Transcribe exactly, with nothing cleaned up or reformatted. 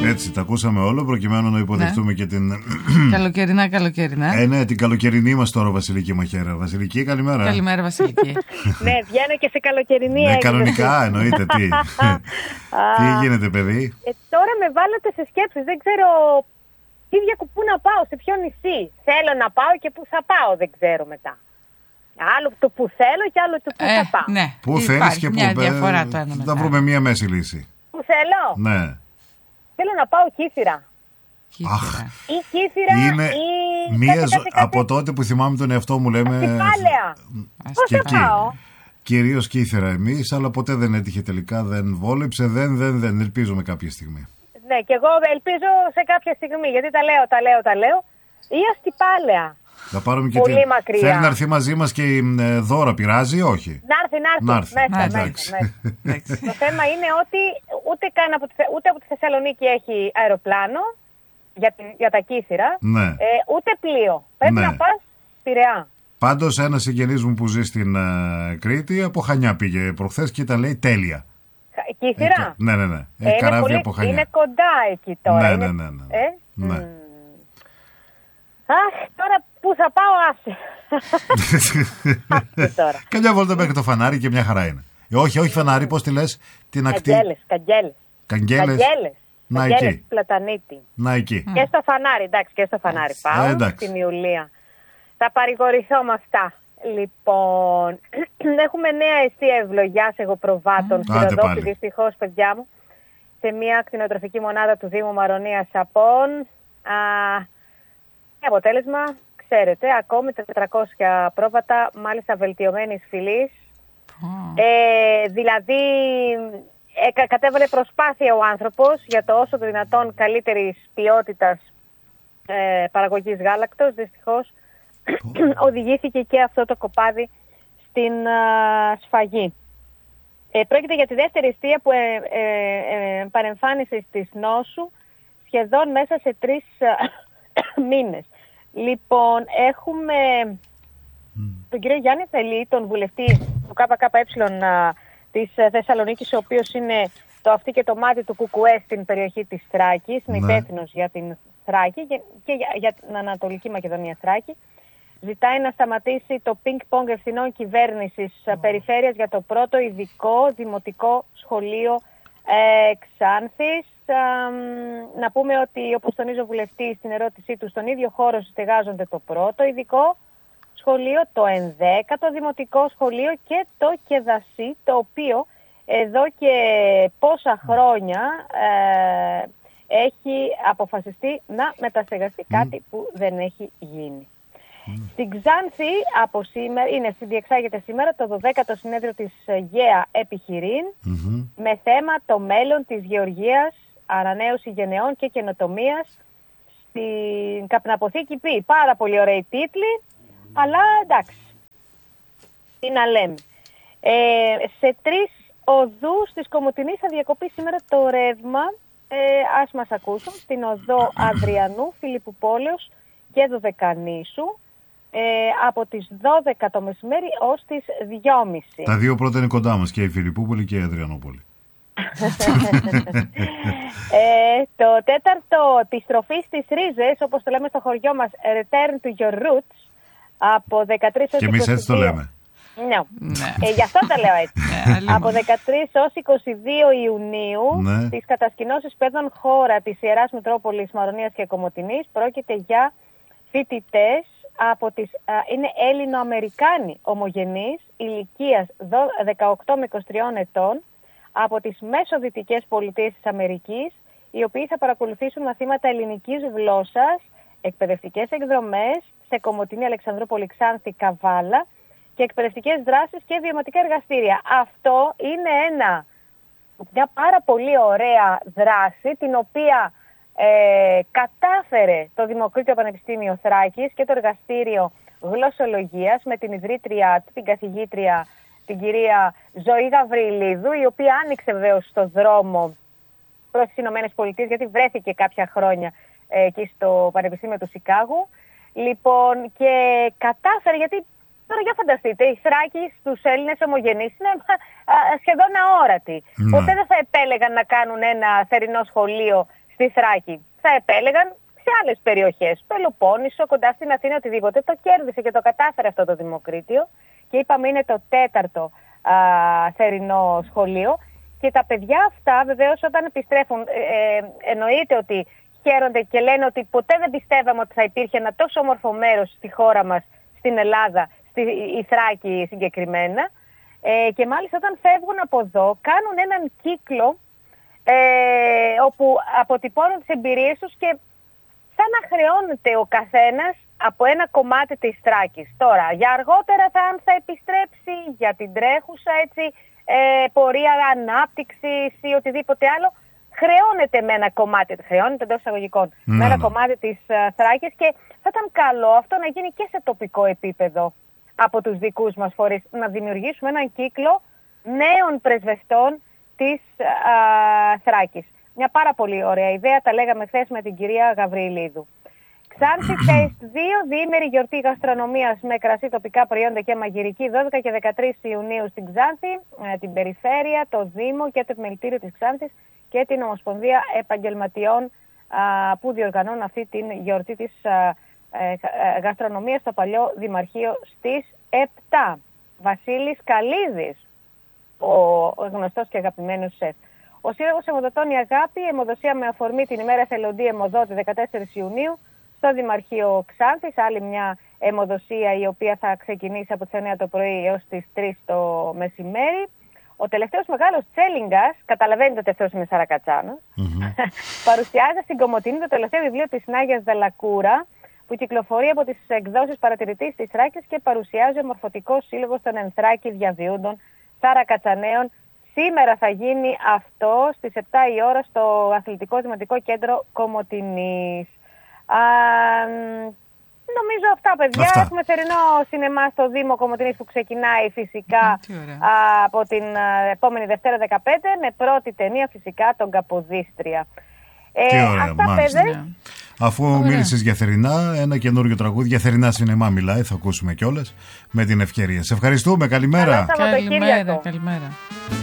έτσι, τα ακούσαμε όλο προκειμένου να υποδεχτούμε ναι. και την. Καλοκαιρινά, καλοκαιρινά. Ε, ναι, την καλοκαιρινή μας τώρα, Βασιλική Μαχαίρα. Βασιλική, καλημέρα. Καλημέρα, Βασιλική. Ναι, βγαίνω και σε καλοκαιρινή. Ναι, κανονικά εννοείται. Τι, τι γίνεται, παιδί. Ε, τώρα με βάλατε σε σκέψεις. Δεν ξέρω ίδια πού να πάω, σε ποιο νησί. Θέλω να πάω και πού θα πάω, δεν ξέρω μετά. Άλλο το που θέλω και άλλο το που ε, θα πάω. Ναι. Πού θέλεις και μια πού. Διαφορά το ένα θα βρούμε μία μέση λύση. Πού θέλω. Ναι. Θέλω να πάω Κύθυρα. Αχ, ή Κύθυρα είναι ή μία κάτι, ζω... κάτι, κάτι. Από τότε που θυμάμαι τον εαυτό μου λέμε Αστυπάλαια. Πώς θα πάω. Κυρίως Κύθυρα εμείς, αλλά ποτέ δεν έτυχε τελικά, δεν βόλεψε, δεν, δεν, δεν, ελπίζουμε κάποια στιγμή. Ναι, και εγώ ελπίζω σε κάποια στιγμή, γιατί τα λέω, τα λέω, τα λέω. Ή Αστυπάλαια. Θα πάρουμε και πολύ τη... μακριά. Θέλει να έρθει μαζί μας και η ε, Δώρα, πειράζει ή όχι. Να έρθει, να έρθει. Να έρθει. Μέσα, Να, μέσα, μέσα. Το θέμα είναι ότι ούτε, καν από τη, ούτε από τη Θεσσαλονίκη έχει αεροπλάνο για, την, για τα Κύθυρα, ναι. ε, ούτε πλοίο. Πρέπει ναι. να πας Πειραιά. Πάντως ένας συγγενής μου που ζει στην uh, Κρήτη από Χανιά πήγε προχθές και ήταν λέει τέλεια. Κύθυρα. Ε, ναι, ναι, ναι. Ε, καράβι πολύ, από Χανιά. Είναι κοντά εκεί τώρα. Ναι, είναι... ναι, ναι. ναι. Ε? ναι. Mm. Αχ, τώρα πού θα πάω, άσε. Άσε τώρα. Καμιά βόλτα μέχρι το φανάρι και μια χαρά είναι. Ε, όχι, όχι φανάρι, πώς τη λες, την ακτή. Καγγέλες, καγγέλες. Καγγέλες. Καγγέλες. Να Καγγέλες εκεί. Πλατανίτη. Να εκεί. Και στο φανάρι, εντάξει, και στο φανάρι πάω. Ε, εντάξει. Στην Ιουλία. Θα παρηγορηθώ με αυτά. Λοιπόν, έχουμε νέα εστία ευλογιάς εγωπροβάτων στη Ροδόπη, δυστυχώς, παιδιά μου, σε μια κτηνοτροφική μονάδα του Δήμου Μαρονίας Σαπών. Α, αποτέλεσμα, ξέρετε, ακόμη τετρακόσια πρόβατα, μάλιστα βελτιωμένης φυλής. Mm. Ε, δηλαδή, ε, κατέβαλε προσπάθεια ο άνθρωπος για το όσο το δυνατόν καλύτερης ποιότητας ε, παραγωγής γάλακτος. Δυστυχώς, oh. οδηγήθηκε και αυτό το κοπάδι στην α, σφαγή. Ε, πρόκειται για τη δεύτερη εστία που ε, ε, ε, παρεμφάνισε της νόσου σχεδόν μέσα σε τρεις μήνες. Λοιπόν, έχουμε mm. τον κύριο Γιάννη Θελή, τον βουλευτή του ΚΚΕ της Θεσσαλονίκης, ο οποίος είναι το αυτί και το μάτι του ΚΚΕ στην περιοχή της Θράκης, είναι ναι. υπεύθυνος για την Θράκη και, και για, για την Ανατολική Μακεδονία Θράκη. Ζητάει να σταματήσει το πινκ-πονγκ ευθυνών κυβέρνησης mm. περιφέρειας για το πρώτο ειδικό δημοτικό σχολείο ε, Ξάνθης. Να πούμε ότι, όπως τονίζει ο βουλευτής στην ερώτησή του, στον ίδιο χώρο στεγάζονται το πρώτο ειδικό σχολείο, το ενδέκατο δημοτικό σχολείο και το Κεδασί, το οποίο εδώ και πόσα χρόνια ε, έχει αποφασιστεί να μεταστεγαστεί, mm. κάτι που δεν έχει γίνει. Mm. Στην Ξάνθη από σήμερα, είναι, διεξάγεται σήμερα το δωδέκατο συνέδριο της ΓΕΑ Επιχειρήν mm-hmm. με θέμα το μέλλον της γεωργίας, ανανέωση γενεών και καινοτομίας στην καπναποθήκη Π. Πάρα πολύ ωραίοι τίτλοι, αλλά εντάξει, τι να λέμε. Ε, σε τρεις οδούς της Κομοτηνής θα διακοπεί σήμερα το ρεύμα. Ε, ας μας ακούσουν. Στην οδό Αδριανού, Φιλιππού Πόλεως και Δωδεκανήσου. Ε, από τις δώδεκα το μεσημέρι ως τις δυόμιση. Τα δύο πρώτα είναι κοντά μας, και η Φιλιππούπολη και η Αδριανούπολη. ε, το τέταρτο, τη στροφή στις ρίζες, όπως το λέμε στο χωριό μας, Return to your roots, από δεκατρείς ως είκοσι δύο. Και εμείς έτσι το λέμε. No. Ναι. Ε, γι' αυτό τα λέω έτσι. Από δεκατρείς ως είκοσι δύο Ιουνίου, ναι. στις κατασκηνώσεις παιδών χώρα της Ιεράς Μητρόπολης Μαρονίας και Κομοτηνής, πρόκειται για φοιτητές από τις, α, είναι Έλληνο-Αμερικάνοι ομογενείς ηλικίας δεκαοκτώ με είκοσι τρία ετών από τις μέσο-δυτικές πολιτείες της Αμερικής, οι οποίοι θα παρακολουθήσουν μαθήματα ελληνικής γλώσσας, εκπαιδευτικές εκδρομές σε Κομοτηνή, Αλεξανδρούπολη, Ξάνθη, Καβάλα και εκπαιδευτικές δράσεις και βιωματικά εργαστήρια. Αυτό είναι ένα, μια πάρα πολύ ωραία δράση, την οποία ε, κατάφερε το Δημοκρίτιο Πανεπιστήμιο Θράκης και το εργαστήριο γλωσσολογίας με την ιδρύτρια, την καθηγήτρια, την κυρία Ζωή Γαβριλίδου, η οποία άνοιξε βεβαίως στο δρόμο προς τις Ηνωμένες Πολιτείες, γιατί βρέθηκε κάποια χρόνια ε, εκεί στο Πανεπιστήμιο του Σικάγου. Λοιπόν, και κατάφερε, γιατί τώρα για φανταστείτε, οι Θράκοι στους Έλληνες ομογενείς είναι α, σχεδόν αόρατοι. Ναι. Ποτέ δεν θα επέλεγαν να κάνουν ένα θερινό σχολείο στη Θράκη. Θα επέλεγαν σε άλλες περιοχές, Πελοπόννησο, κοντά στην Αθήνα, οτιδήποτε. Το κέρδισε και το κατάφερε αυτό το Δημοκρίτιο και είπαμε είναι το τέταρτο α, θερινό σχολείο. Και τα παιδιά αυτά βεβαίως όταν επιστρέφουν ε, εννοείται ότι χαίρονται και λένε ότι ποτέ δεν πιστεύαμε ότι θα υπήρχε ένα τόσο όμορφο μέρος στη χώρα μας, στην Ελλάδα, στη η Θράκη συγκεκριμένα. Ε, και μάλιστα όταν φεύγουν από εδώ κάνουν έναν κύκλο ε, όπου αποτυπώνουν τις εμπειρίες τους και σαν να χρεώνεται ο καθένας από ένα κομμάτι της Θράκης. Τώρα, για αργότερα θα, αν θα επιστρέψει για την τρέχουσα έτσι, ε, πορεία ανάπτυξης ή οτιδήποτε άλλο, χρεώνεται με ένα κομμάτι, χρεώνεται εντός εισαγωγικών, ναι, με ένα ναι. κομμάτι της uh, Θράκης και θα ήταν καλό αυτό να γίνει και σε τοπικό επίπεδο από τους δικούς μας φορείς, να δημιουργήσουμε έναν κύκλο νέων πρεσβευτών της uh, Θράκης. Μια πάρα πολύ ωραία ιδέα, τα λέγαμε χθες με την κυρία Γαβριλίδου. Ξάνθη Taste δύο, διήμερη γιορτή γαστρονομίας με κρασί, τοπικά προϊόντα και μαγειρική, δώδεκα και δεκατρείς Ιουνίου στην Ξάνθη, την περιφέρεια, το Δήμο και το Επιμελητήριο της Ξάνθης και την Ομοσπονδία Επαγγελματιών α, που διοργανώνουν αυτή την γιορτή της α, ε, γαστρονομίας στο παλιό Δημαρχείο στις επτά. Βασίλης Καλίδης, ο, ο γνωστός και αγαπημένος σεφ. Ο Σύλλογος Αιμοδοτών Η Αγάπη, αιμοδοσία με αφορμή την ημέρα εθελοντή αιμοδότη δεκατέσσερις Ιουνίου στο Δημαρχείο Ξάνθης, άλλη μια αιμοδοσία η οποία θα ξεκινήσει από τις εννιά το πρωί έως τις τρεις το μεσημέρι. Ο τελευταίος μεγάλος τσέλιγκας, καταλαβαίνετε ότι αυτός είναι Σαρακατσάνος, mm-hmm. παρουσιάζει στην Κομοτηνή το τελευταίο βιβλίο της Νάγιας Δελακούρα, που κυκλοφορεί από τις εκδόσεις Παρατηρητής της Θράκης και παρουσιάζει ο Μορφωτικός Σύλλογος των Ενθράκη Διαβιούντων Σαρακατσαναίων. Σήμερα θα γίνει αυτό στις επτά η ώρα στο Αθλητικό Δημοτικό Κέντρο Κομοτηνής. Α, νομίζω αυτά, παιδιά. Αυτά. Έχουμε θερινό σινεμά στο Δήμο Κομοτηνής που ξεκινάει φυσικά α, από την α, επόμενη Δευτέρα δεκαπέντε με πρώτη ταινία φυσικά τον Καποδίστρια. Ε, ωραία, αυτά, παιδε. Αφού μίλησες για θερινά, ένα καινούριο τραγούδι για θερινά σινεμά μιλάει, θα ακούσουμε κιόλας με την ευκαιρία. Σε ευχαριστούμε, καλημέρα. Καλημέρα, καλημέρα.